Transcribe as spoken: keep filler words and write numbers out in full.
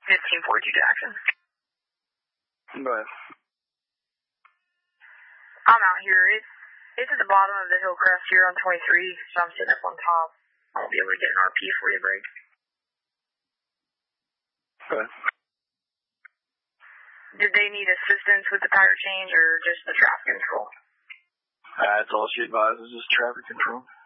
fifteen forty-two Jackson. Go ahead. I'm out here. It's, it's at the bottom of the hill crest here on twenty-three, so I'm sitting up on top. I'll be able to get an R P for you, break. Go ahead. Did they need assistance with the tire change or just the traffic control? Uh, that's all she advises, is traffic control.